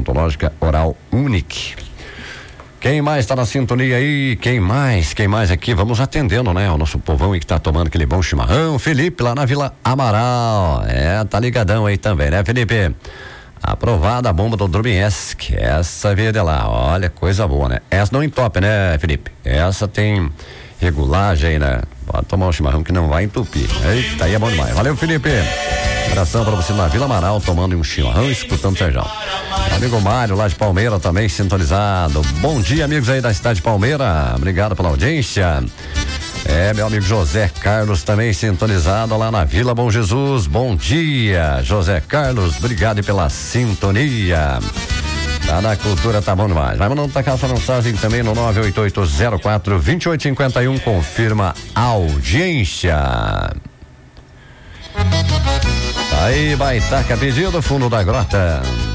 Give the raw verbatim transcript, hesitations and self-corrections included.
Odontológica Oral Unique. Quem mais está na sintonia aí? Quem mais? Quem mais aqui? Vamos atendendo, né? O nosso povão aí que tá tomando aquele bom chimarrão. Felipe, lá na Vila Amaral. É, tá ligadão aí também, né, Felipe? Aprovada a bomba do Drobiensk. Essa veio de lá. Olha, coisa boa, né? Essa não entope, né, Felipe? Essa tem regulagem aí, né? Pode tomar um chimarrão que não vai entupir. Eita, aí é bom demais. Valeu, Felipe. Abração pra você na Vila Amaral, tomando um chimarrão e escutando o Sérgio. Amigo Mário, lá de Palmeira, também sintonizado. Bom dia, amigos aí da cidade de Palmeira. Obrigado pela audiência. É, meu amigo José Carlos também sintonizado lá na Vila Bom Jesus. Bom dia, José Carlos. Obrigado pela sintonia. Tá na cultura, tá bom demais. Vai mandando tacar sua mensagem também no nove oito oito zero quatro dois oito cinco um. Confirma a audiência. Aí, Baitaca pedido, fundo da grota.